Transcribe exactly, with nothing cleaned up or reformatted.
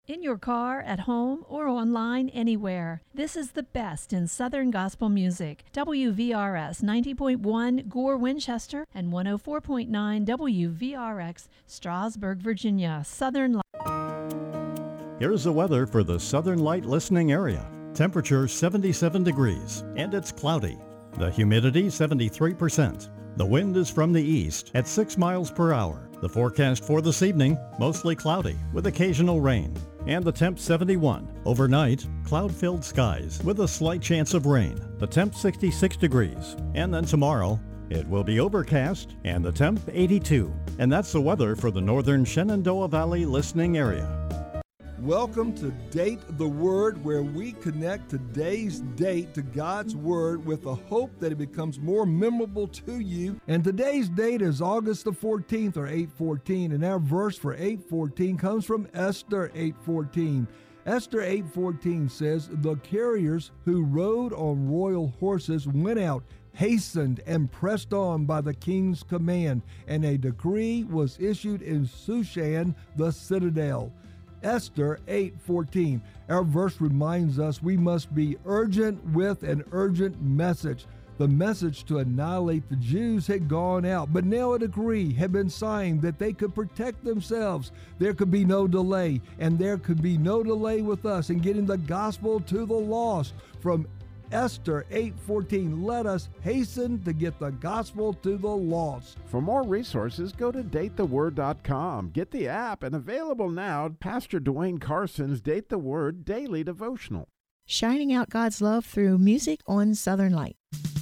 In your car, at home, or online, anywhere. This is the best in Southern gospel music. W V R S ninety point one Gore, Winchester, and one oh four point nine W V R X, Strasburg, Virginia. Southern Light. Here's the weather for the Southern Light listening area. Temperature seventy-seven degrees, and it's cloudy. The humidity seventy-three percent. The wind is from the east at six miles per hour. The forecast for this evening, mostly cloudy with occasional rain. And the temp seventy-one. Overnight, cloud-filled skies with a slight chance of rain. The temp sixty-six degrees. And then tomorrow, it will be overcast and the temp eighty-two. And that's the weather for the northern Shenandoah Valley listening area. Welcome to Date the Word, where we connect today's date to God's Word with the hope that it becomes more memorable to you. And today's date is August the fourteenth, or eight fourteen, and our verse for eight fourteen comes from Esther eight fourteen. Esther eight fourteen says, "The carriers who rode on royal horses went out, hastened and pressed on by the king's command, and a decree was issued in Shushan, the citadel." Esther eight fourteen. Our verse reminds us we must be urgent with an urgent message. The message to annihilate the Jews had gone out, but now a decree had been signed that they could protect themselves. There could be no delay, and there could be no delay with us in getting the gospel to the lost. From Esther eight fourteen, let us hasten to get the gospel to the lost. For more resources, go to date the word dot com. Get the app, and available now, Pastor Dwayne Carson's Date the Word Daily Devotional. Shining out God's love through music on Southern Light.